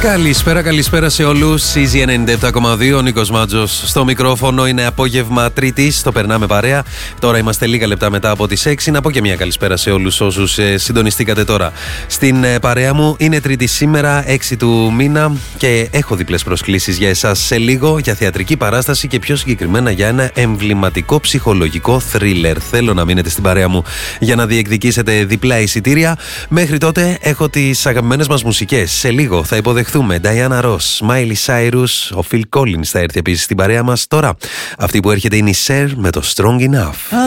Καλησπέρα σε όλους. Easy 97,2. Ο Νίκος Μάτζος στο μικρόφωνο. Είναι απόγευμα Τρίτης. Το περνάμε παρέα. Τώρα είμαστε λίγα λεπτά μετά από τις 6. Να πω και μια καλησπέρα σε όλους όσους συντονιστήκατε τώρα στην παρέα μου. Είναι Τρίτη σήμερα, 6 του μήνα. Και έχω διπλές προσκλήσεις για εσάς σε λίγο. Για θεατρική παράσταση και πιο συγκεκριμένα για ένα εμβληματικό ψυχολογικό θρίλερ. Θέλω να μείνετε στην παρέα μου για να διεκδικήσετε διπλά εισιτήρια. Μέχρι τότε έχω τις αγαπημένες μας μουσικές. Σε λίγο θα υποδεχθούμε Diana Ross, Miley Cyrus, ο Phil Collins θα έρθει επίσης στην παρέα μας. Τώρα αυτή που έρχεται είναι η Cher με το Strong Enough.